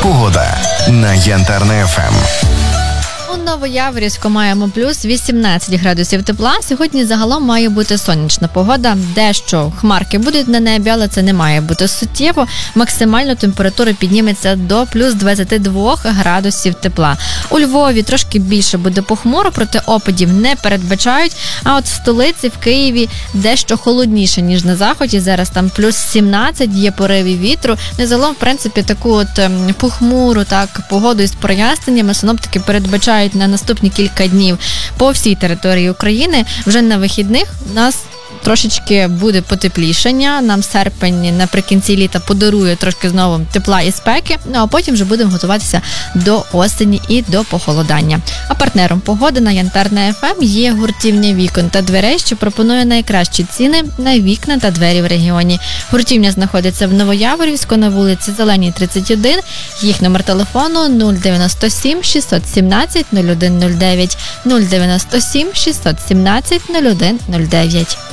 Погода на Янтарне ФМ. У Новояворівську маємо плюс 18 градусів тепла. Сьогодні загалом має бути сонячна погода. Дещо хмарки будуть на небі, але це не має бути суттєво. Максимально температура підніметься до плюс 22 градусів тепла. У Львові трошки більше буде похмуро, проте опадів не передбачають. А от в столиці, в Києві, дещо холодніше, ніж на заході. Зараз там плюс 17, є пориви вітру. Загалом, в принципі, таку от похмуру погоду із проясненнями синоптики передбачають на наступні кілька днів по всій території України. Вже на вихідних у нас трошечки буде потеплішання. Нам серпень наприкінці літа подарує трошки знову тепла і спеки, а потім вже будемо готуватися до осені і до похолодання. А партнером погоди на Янтарне ФМ є гуртівня вікон та дверей, що пропонує найкращі ціни на вікна та двері в регіоні. Гуртівня знаходиться в Новояворівську на вулиці Зеленій, 31. Їх номер телефону 097 617 0109 097 617 0109.